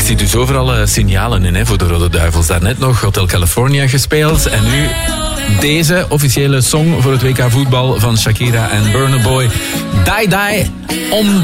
ziet dus overal signalen in voor de Rode Duivels. Daarnet nog Hotel California gespeeld en nu deze officiële song voor het WK voetbal van Shakira en Burna Boy. Die Die on